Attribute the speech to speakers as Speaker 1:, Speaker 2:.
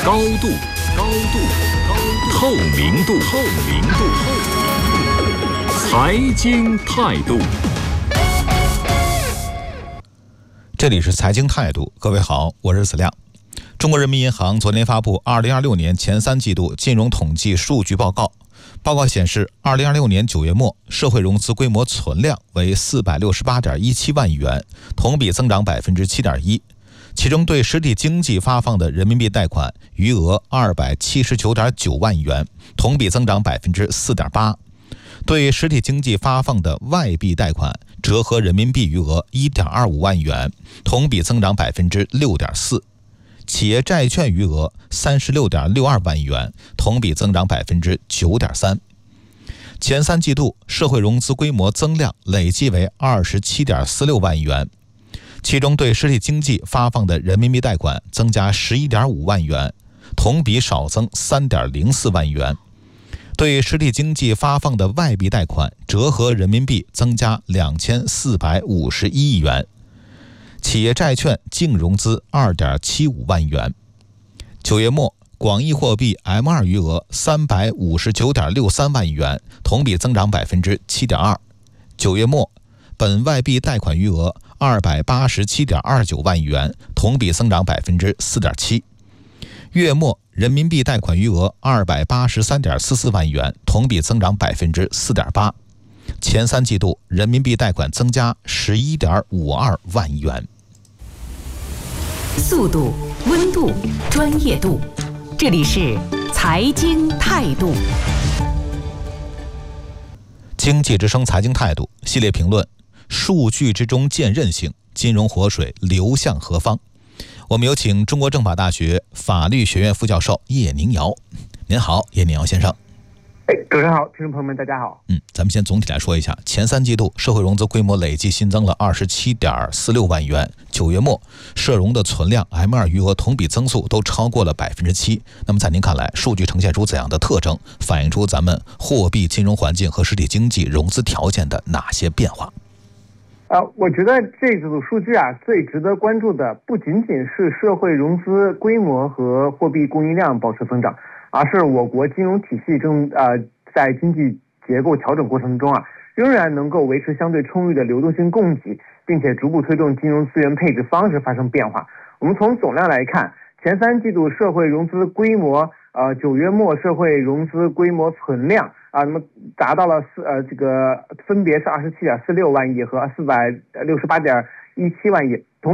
Speaker 1: 高度，透明度，财经态度。
Speaker 2: 这里是财经态度，各位好，我是子亮。中国人民银行昨天发布2026年前3季度金融统计数据报告。报告显示，2026年9月末，社会融资规模存量为468.17万亿元，同比增长7.1%。其中对实体经济发放的人民币贷款余额279.9万亿元，同比增长4.8%。对实体经济发放的外币贷款折合人民币余额1.25万亿元，同比增长6.4%。企业债券余额36.62万亿元，同比增长9.3%。前3季度社会融资规模增量累计为27.46万亿元，其中对实体经济发放的人民币贷款增加11.5万亿元，同比少增3.04万亿元。对实体经济发放的外币贷款折合人民币增加2451亿元。企业债券净融资2.75万亿元。9月末，广义货币 M2 余额359.63万亿元，同比增长7.2%。9月末，本外币贷款余额287.29万亿元，同比增长4.7%。月末，人民币贷款余额283.44万亿元，同比增长4.8%。前3季度人民币贷款增加11.52万亿元。
Speaker 3: 速度、温度、专业度，这里是财经态度。
Speaker 2: 经济之声财经态度系列评论：数据之中见韧性，金融活水流向何方？我们有请中国政法大学法律学院副教授叶宁尧。您好，叶宁尧先生。
Speaker 4: 主持人好，听众朋友们大家好。
Speaker 2: 咱们先总体来说一下，前3季度社会融资规模累计新增了27.46万亿元，9月末社融的存量 M2 余额同比增速都超过了7%。那么在您看来，数据呈现出怎样的特征，反映出咱们货币金融环境和实体经济融资条件的哪些变化？
Speaker 4: 我觉得这组数据最值得关注的不仅仅是社会融资规模和货币供应量保持增长，而是我国金融体系在经济结构调整过程中仍然能够维持相对充裕的流动性供给，并且逐步推动金融资源配置方式发生变化。我们从总量来看，前3季度社会融资规模9月末社会融资规模存量那么达到了分别是27.46万亿和468.17万亿，同